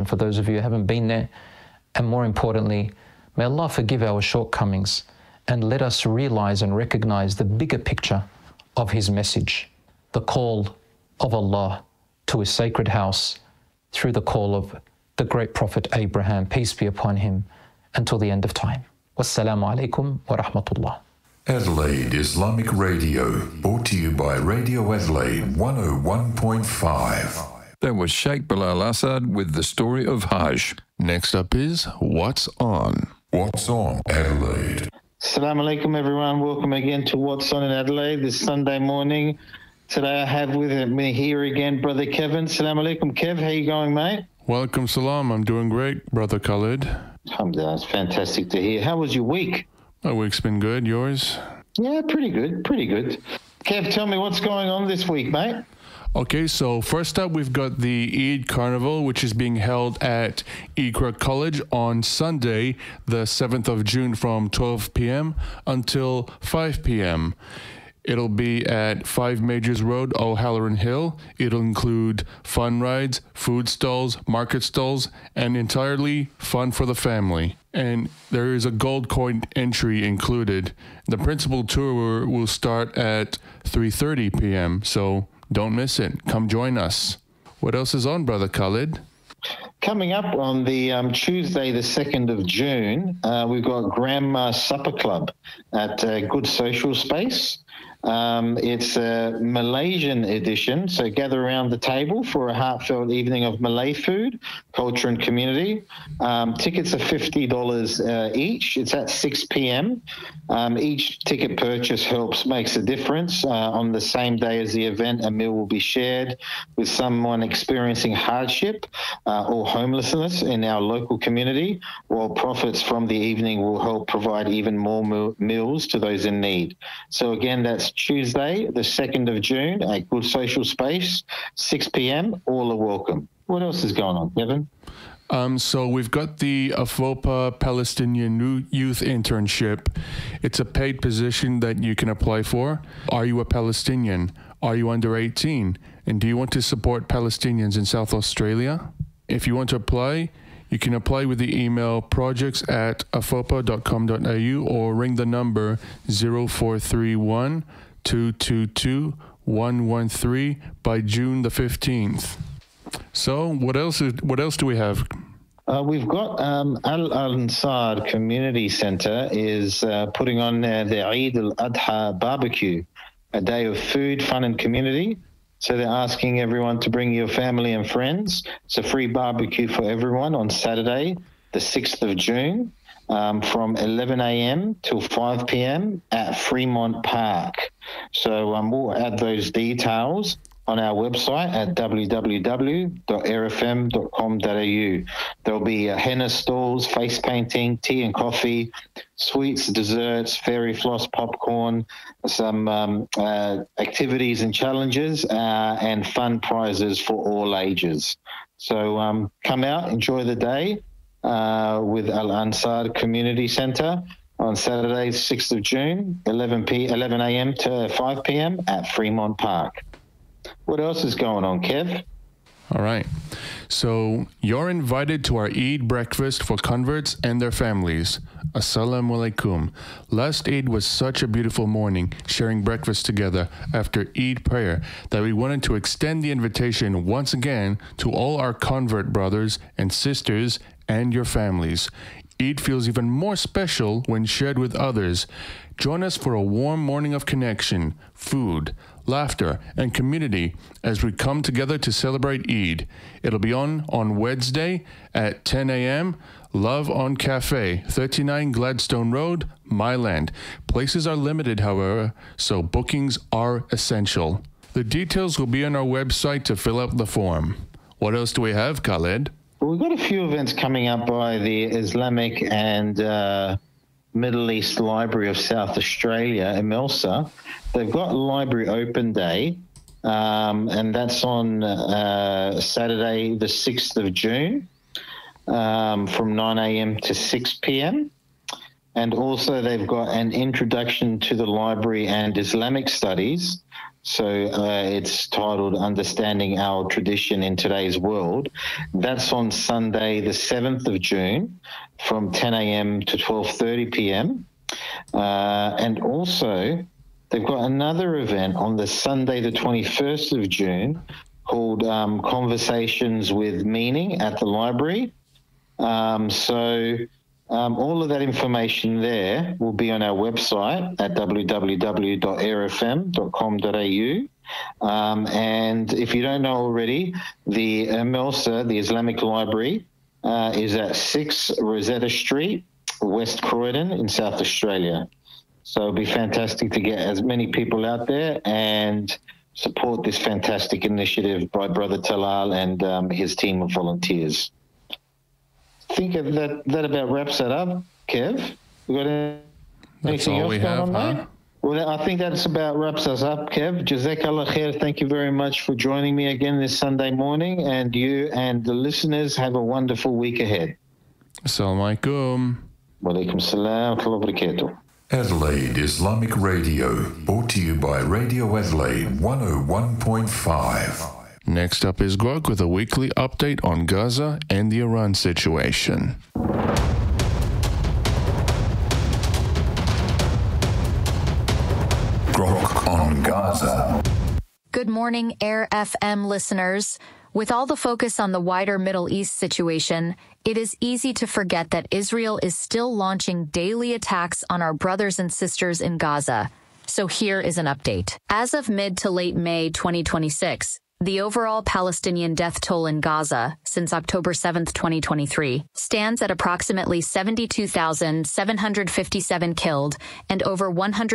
for those of you who haven't been there. And more importantly, may Allah forgive our shortcomings and let us realize and recognize the bigger picture of His message, the call of Allah to His sacred house through the call of the great Prophet Abraham, peace be upon him, until the end of time. Wassalamu alaikum wa rahmatullah. Adelaide Islamic Radio, brought to you by Radio Adelaide 101.5. That was Sheikh Bilal Assad with the story of Hajj. Next up is What's On? What's On Adelaide? Assalamu alaikum everyone. Welcome again to What's On in Adelaide this Sunday morning. Today I have with me here again Brother Kevin. Assalamu alaikum Kev. How you going, mate? Welcome salam. I'm doing great, Brother Khalid. Alhamdulillah, it's fantastic to hear. How was your week? My week's been good. Yours? Yeah, pretty good. Kev, tell me what's going on this week, mate? Okay, so first up, we've got the Eid Carnival, which is being held at Iqra College on Sunday, the 7th of June from 12 p.m. until 5 p.m. It'll be at 5 Majors Road, O'Halloran Hill. It'll include fun rides, food stalls, market stalls, and entirely fun for the family. And there is a gold coin entry included. The principal tour will start at 3:30 p.m., so don't miss it. Come join us. What else is on, Brother Khalid? Coming up on the Tuesday, the 2nd of June, we've got Grandma Supper Club at Good Social Space. It's a Malaysian edition, so gather around the table for a heartfelt evening of Malay food, culture and community. Tickets are $50 each. It's at 6 p.m. Each ticket purchase makes a difference. On the same day as the event, a meal will be shared with someone experiencing hardship or homelessness in our local community, while profits from the evening will help provide even more meals to those in need. So again, that's Tuesday, the 2nd of June at Good Social Space, 6 p.m. All are welcome. What else is going on, Kevin? So we've got the AFOPA Palestinian Youth Internship. It's a paid position that you can apply for. Are you a Palestinian? Are you under 18? And do you want to support Palestinians in South Australia? If you want to apply, you can apply with the email projects@afopa.com.au or ring the number 0431 222 113 by June the 15th. So what else do we have? We've got Al-Ansar Community Centre is putting on the Eid al-Adha barbecue, a day of food, fun and community. So they're asking everyone to bring your family and friends. It's a free barbecue for everyone on Saturday, the 6th of June, from 11 a.m. till 5 p.m. at Fremont Park. So we'll add those details on our website at www.airfm.com.au. There'll be henna stalls, face painting, tea and coffee, sweets, desserts, fairy floss, popcorn, some activities and challenges, and fun prizes for all ages. So come out, enjoy the day with Al Ansar Community Centre on Saturday, 6th of June, 11 a.m. to 5 p.m. at Fremont Park. What else is going on, Kev? All right. So you're invited to our Eid breakfast for converts and their families. Assalamu alaikum. Last Eid was such a beautiful morning, sharing breakfast together after Eid prayer, that we wanted to extend the invitation once again to all our convert brothers and sisters and your families. Eid feels even more special when shared with others. Join us for a warm morning of connection, food, laughter, and community as we come together to celebrate Eid. It'll be on Wednesday at 10 a.m. Love on Cafe, 39 Gladstone Road, Myland. Places are limited, however, so bookings are essential. The details will be on our website to fill out the form. What else do we have, Khaled? Well, we've got a few events coming up by the Islamic and Middle East Library of South Australia, IMELSA. They've got Library Open Day, and that's on Saturday, the 6th of June, from 9 a.m. to 6 p.m. And also they've got an Introduction to the Library and Islamic Studies. So it's titled Understanding Our Tradition in Today's World. That's on Sunday, the 7th of June, from 10 a.m. to 12:30 p.m. And also, they've got another event on the Sunday, the 21st of June, called Conversations with Meaning at the library. All of that information there will be on our website at www.airfm.com.au. And if you don't know already, the MELSA, the Islamic Library, is at 6 Rosetta Street, West Croydon in South Australia. So it'll be fantastic to get as many people out there and support this fantastic initiative by Brother Talal and his team of volunteers. I think that about wraps that up, Kev. We got anything else going on, mate? Well, I think that's about wraps us up, Kev. Jazakallah khair. Thank you very much for joining me again this Sunday morning, and you and the listeners have a wonderful week ahead. Assalamu alaikum. Wa alaikum salam wa barakatuh. Adelaide Islamic Radio, brought to you by Radio Adelaide 101.5. Next up is Grog with a weekly update on Gaza and the Iran situation. Grog on Gaza. Good morning, Air FM listeners. With all the focus on the wider Middle East situation, it is easy to forget that Israel is still launching daily attacks on our brothers and sisters in Gaza. So here is an update. As of mid to late May 2026, the overall Palestinian death toll in Gaza since October 7, 2023, stands at approximately 72,757 killed and over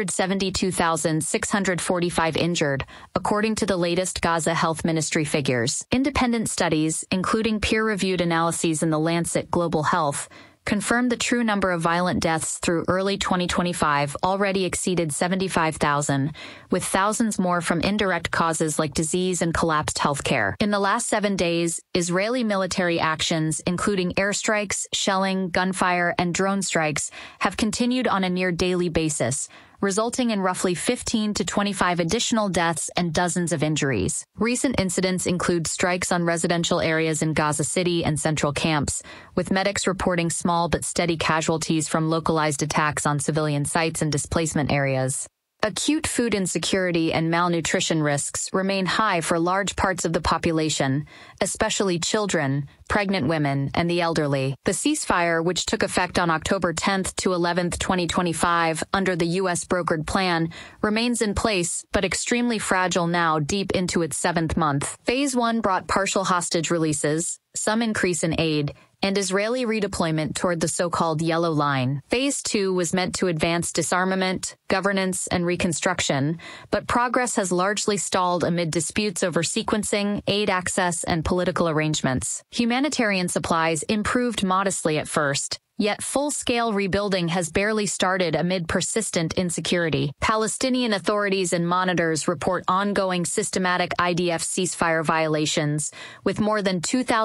172,645 injured, according to the latest Gaza Health Ministry figures. Independent studies, including peer-reviewed analyses in The Lancet Global Health, confirmed the true number of violent deaths through early 2025 already exceeded 75,000, with thousands more from indirect causes like disease and collapsed healthcare. In the last 7 days, Israeli military actions, including airstrikes, shelling, gunfire, and drone strikes, have continued on a near-daily basis, resulting in roughly 15 to 25 additional deaths and dozens of injuries. Recent incidents include strikes on residential areas in Gaza City and central camps, with medics reporting small but steady casualties from localized attacks on civilian sites and displacement areas. Acute food insecurity and malnutrition risks remain high for large parts of the population, especially children, pregnant women, and the elderly. The ceasefire, which took effect on October 10th to 11th, 2025, under the U.S. brokered plan, remains in place, but extremely fragile now, deep into its 7th month. Phase 1 brought partial hostage releases, some increase in aid, and Israeli redeployment toward the so-called Yellow Line. Phase 2 was meant to advance disarmament, governance, and reconstruction, but progress has largely stalled amid disputes over sequencing, aid access, and political arrangements. Humanitarian supplies improved modestly at first, yet full-scale rebuilding has barely started amid persistent insecurity. Palestinian authorities and monitors report ongoing systematic IDF ceasefire violations, with more than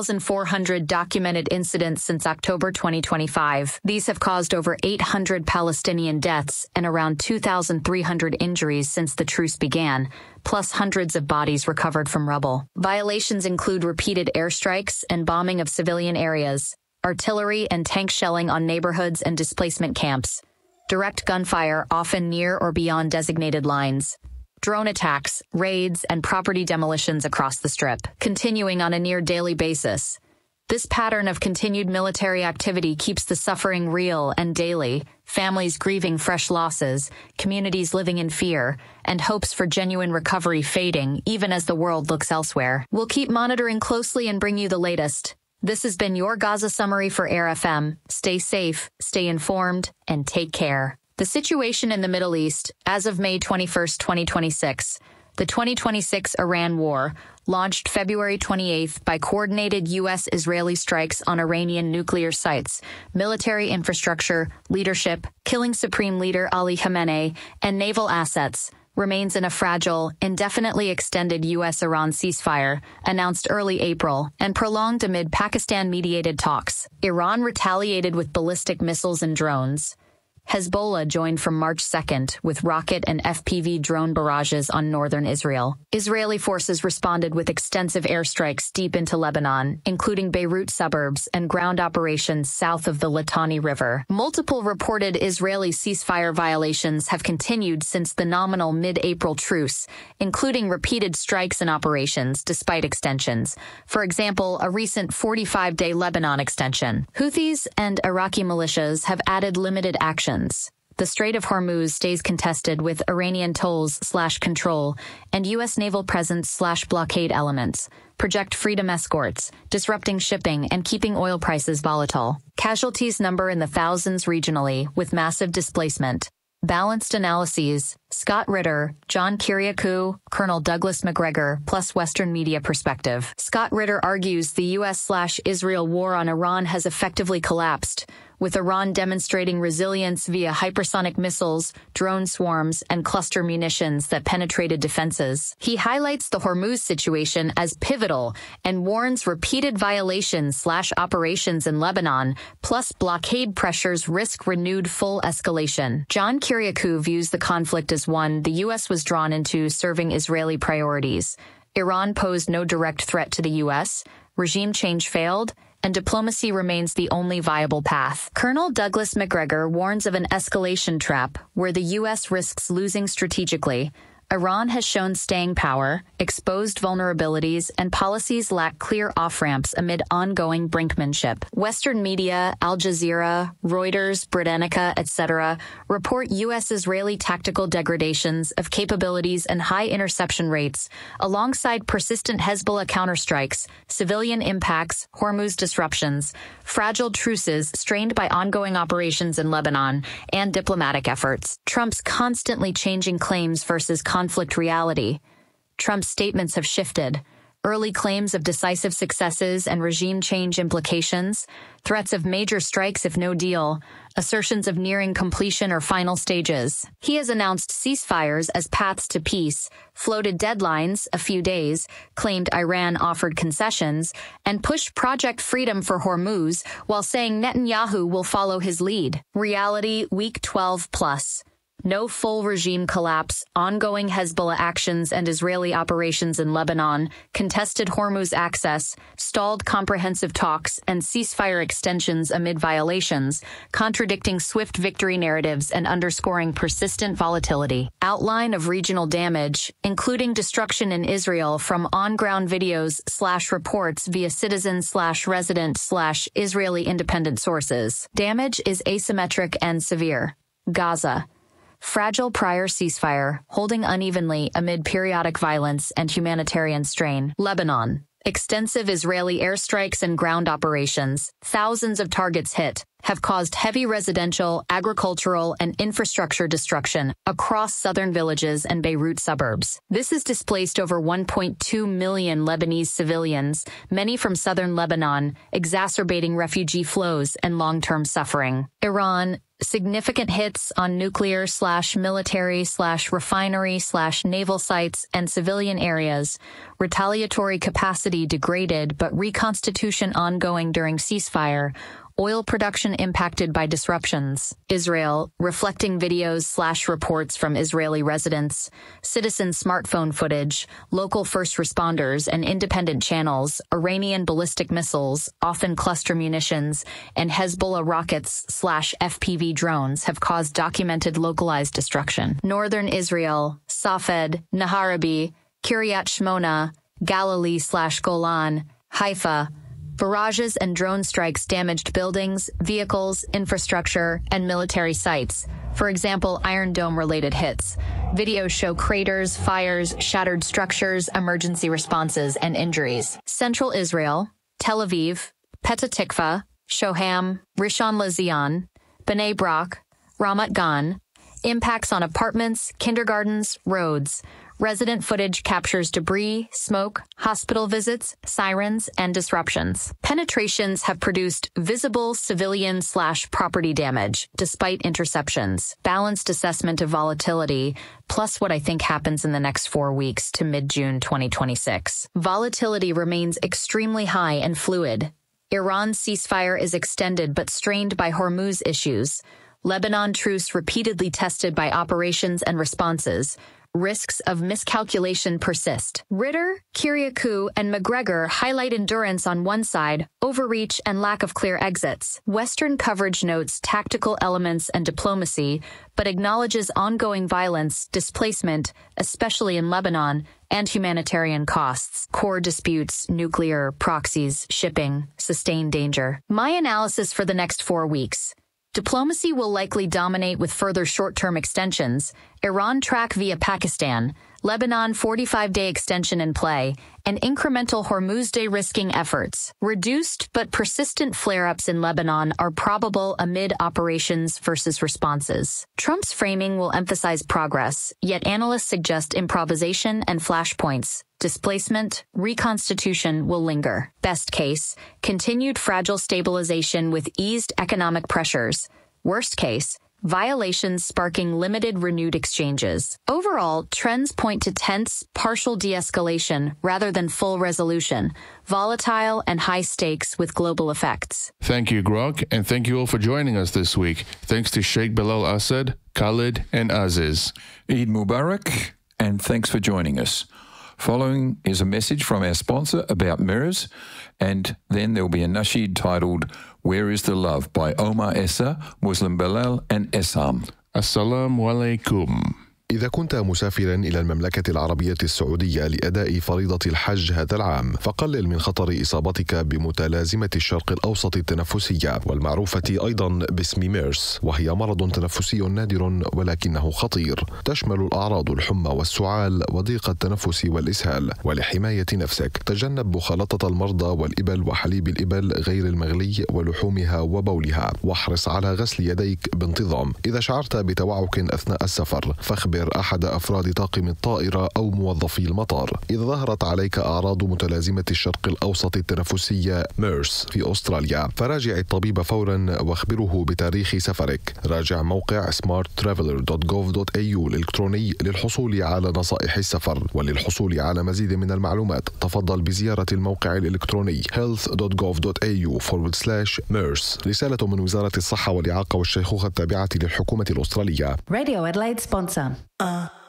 2,400 documented incidents since October 2025. These have caused over 800 Palestinian deaths and around 2,300 injuries since the truce began, plus hundreds of bodies recovered from rubble. Violations include repeated airstrikes and bombing of civilian areas, artillery and tank shelling on neighborhoods and displacement camps, direct gunfire often near or beyond designated lines, drone attacks, raids, and property demolitions across the Strip, continuing on a near-daily basis. This pattern of continued military activity keeps the suffering real and daily, families grieving fresh losses, communities living in fear, and hopes for genuine recovery fading even as the world looks elsewhere. We'll keep monitoring closely and bring you the latest. This has been your Gaza Summary for Air FM. Stay safe, stay informed, and take care. The situation in the Middle East, as of May 21st, 2026, the 2026 Iran war, launched February 28th by coordinated U.S.-Israeli strikes on Iranian nuclear sites, military infrastructure, leadership, killing Supreme Leader Ali Khamenei, and naval assets, remains in a fragile, indefinitely extended U.S.-Iran ceasefire, announced early April, and prolonged amid Pakistan-mediated talks. Iran retaliated with ballistic missiles and drones. Hezbollah joined from March 2nd with rocket and FPV drone barrages on northern Israel. Israeli forces responded with extensive airstrikes deep into Lebanon, including Beirut suburbs and ground operations south of the Litani River. Multiple reported Israeli ceasefire violations have continued since the nominal mid-April truce, including repeated strikes and operations despite extensions. For example, a recent 45-day Lebanon extension. Houthis and Iraqi militias have added limited actions. The Strait of Hormuz stays contested with Iranian tolls/control and U.S. naval presence/blockade elements, project freedom escorts, disrupting shipping and keeping oil prices volatile. Casualties number in the thousands regionally, with massive displacement. Balanced analyses, Scott Ritter, John Kiriakou, Colonel Douglas McGregor, plus Western media perspective. Scott Ritter argues the U.S./Israel war on Iran has effectively collapsed, with Iran demonstrating resilience via hypersonic missiles, drone swarms, and cluster munitions that penetrated defenses. He highlights the Hormuz situation as pivotal and warns repeated violations/operations in Lebanon, plus blockade pressures risk renewed full escalation. John Kiriakou views the conflict as one the U.S. was drawn into serving Israeli priorities. Iran posed no direct threat to the U.S., regime change failed, and diplomacy remains the only viable path. Colonel Douglas McGregor warns of an escalation trap where the U.S. risks losing strategically. Iran has shown staying power, exposed vulnerabilities, and policies lack clear off-ramps amid ongoing brinkmanship. Western media, Al Jazeera, Reuters, Britannica, etc., report U.S.-Israeli tactical degradations of capabilities and high interception rates, alongside persistent Hezbollah counterstrikes, civilian impacts, Hormuz disruptions, fragile truces strained by ongoing operations in Lebanon, and diplomatic efforts. Trump's constantly changing claims versus conflict reality. Trump's statements have shifted. Early claims of decisive successes and regime change implications, threats of major strikes if no deal, assertions of nearing completion or final stages. He has announced ceasefires as paths to peace, floated deadlines, a few days, claimed Iran offered concessions, and pushed Project Freedom for Hormuz while saying Netanyahu will follow his lead. Reality, week 12 plus. No full regime collapse, ongoing Hezbollah actions and Israeli operations in Lebanon, contested Hormuz access, stalled comprehensive talks, and ceasefire extensions amid violations, contradicting swift victory narratives and underscoring persistent volatility. Outline of regional damage, including destruction in Israel from on-ground videos/reports via citizen/resident/Israeli independent sources. Damage is asymmetric and severe. Gaza. Fragile prior ceasefire, holding unevenly amid periodic violence and humanitarian strain. Lebanon. Extensive Israeli airstrikes and ground operations, thousands of targets hit, have caused heavy residential, agricultural, and infrastructure destruction across southern villages and Beirut suburbs. This has displaced over 1.2 million Lebanese civilians, many from southern Lebanon, exacerbating refugee flows and long-term suffering. Iran. Significant hits on nuclear/military/refinery/naval sites and civilian areas. Retaliatory capacity degraded but reconstitution ongoing during ceasefire. Oil production impacted by disruptions. Israel, reflecting videos/reports from Israeli residents, citizen smartphone footage, local first responders and independent channels, Iranian ballistic missiles, often cluster munitions, and Hezbollah rockets/FPV drones have caused documented localized destruction. Northern Israel, Safed, Naharabi, Kiryat Shmona, Galilee/Golan, Haifa. Barrages and drone strikes damaged buildings, vehicles, infrastructure, and military sites. For example, Iron Dome-related hits. Videos show craters, fires, shattered structures, emergency responses, and injuries. Central Israel, Tel Aviv, Petah Tikva, Shoham, Rishon LeZion, Bnei Brak, Ramat Gan. Impacts on apartments, kindergartens, roads. Resident footage captures debris, smoke, hospital visits, sirens, and disruptions. Penetrations have produced visible civilian/property damage, despite interceptions. Balanced assessment of volatility, plus what I think happens in the next 4 weeks to mid-June 2026. Volatility remains extremely high and fluid. Iran's ceasefire is extended but strained by Hormuz issues. Lebanon truce repeatedly tested by operations and responses. Risks of miscalculation persist. Ritter, Kiriakou, and McGregor highlight endurance on one side, overreach, and lack of clear exits. Western coverage notes tactical elements and diplomacy, but acknowledges ongoing violence, displacement, especially in Lebanon, and humanitarian costs. Core disputes, nuclear, proxies, shipping, sustained danger. My analysis for the next 4 weeks. Diplomacy will likely dominate with further short-term extensions, Iran track via Pakistan, Lebanon 45-day extension in play, and incremental Hormuz de-risking efforts. Reduced but persistent flare-ups in Lebanon are probable amid operations versus responses. Trump's framing will emphasize progress, yet analysts suggest improvisation and flashpoints. Displacement, reconstitution will linger. Best case, continued fragile stabilization with eased economic pressures. Worst case, violations sparking limited renewed exchanges. Overall, trends point to tense, partial de-escalation rather than full resolution, volatile and high stakes with global effects. Thank you, Grok, and thank you all for joining us this week. Thanks to Sheikh Bilal Assad, Khalid, and Aziz. Eid Mubarak, and thanks for joining us. Following is a message from our sponsor about mirrors, and then there will be a nasheed titled Where is the Love by Omar Essa, Muslim Bilal, and Essam. Assalamu alaikum. إذا كنت مسافرا إلى المملكة العربية السعودية لأداء فريضة الحج هذا العام فقلل من خطر إصابتك بمتلازمة الشرق الأوسط التنفسية والمعروفة أيضا باسم ميرس، وهي مرض تنفسي نادر ولكنه خطير. تشمل الأعراض الحمى والسعال وضيق التنفس والإسهال. ولحماية نفسك تجنب مخالطة المرضى والإبل وحليب الإبل غير المغلي ولحومها وبولها، واحرص على غسل يديك بانتظام. إذا شعرت بتوعك أثناء السفر فاخبر أحد أفراد طاقم الطائرة أو موظفي المطار. إذا ظهرت عليك أعراض متلازمة الشرق الأوسط التنفسية ميرس في أستراليا فراجع الطبيب فورا واخبره بتاريخ سفرك. راجع موقع smarttraveler.gov.au الإلكتروني للحصول على نصائح السفر. وللحصول على مزيد من المعلومات تفضل بزيارة الموقع الإلكتروني health.gov.au/MERS. رسالة من وزارة الصحة والإعاقة والشيخوخة التابعة للحكومة الأسترالية. Radio Adelaide sponsor.